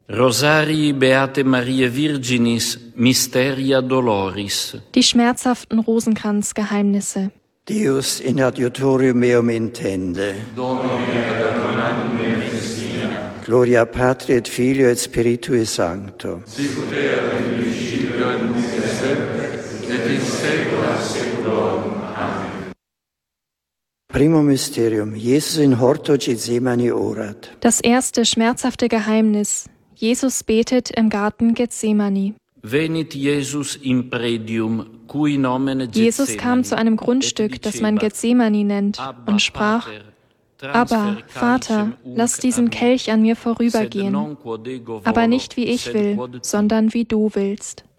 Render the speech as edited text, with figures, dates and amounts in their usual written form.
Rosarii Beate Mariae Virginis, Mysteria Doloris. Die schmerzhaften Rosenkranzgeheimnisse. Deus in adiutorium meum intende. Gloria Patri et Filio et Spiritui Sancto. Sicut erat in principio et nunc et semper, et in saecula saeculorum. Amen. Primo Mysterium. Jesus in horto Gethsemane orat. Das erste schmerzhafte Geheimnis. Jesus betet im Garten Gethsemane. Venit Jesus in predium, cui nomen Jesus kam zu einem Grundstück, das man Gethsemane nennt, und sprach: Aber, Vater, lass diesen Kelch an mir vorübergehen, aber nicht wie ich will, sondern wie du willst.